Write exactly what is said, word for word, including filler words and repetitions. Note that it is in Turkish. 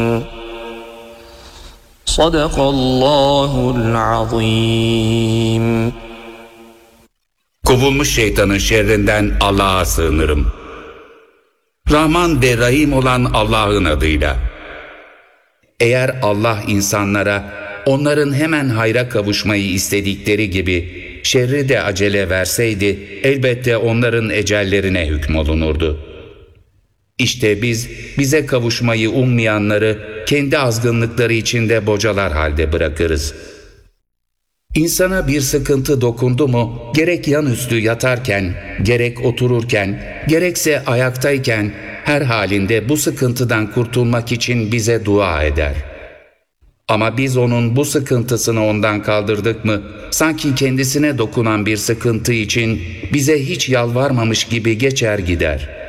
Sadakallahul azim. Kovulmuş şeytanın şerrinden Allah'a sığınırım. Rahman ve Rahim olan Allah'ın adıyla. Eğer Allah insanlara onların hemen hayra kavuşmayı istedikleri gibi şerri de acele verseydi, elbette onların ecellerine hükmolunurdu. İşte biz, bize kavuşmayı ummayanları kendi azgınlıkları içinde bocalar halde bırakırız. İnsana bir sıkıntı dokundu mu, gerek yanüstü yatarken, gerek otururken, gerekse ayaktayken, her halinde bu sıkıntıdan kurtulmak için bize dua eder. Ama biz onun bu sıkıntısını ondan kaldırdık mı, sanki kendisine dokunan bir sıkıntı için bize hiç yalvarmamış gibi geçer gider.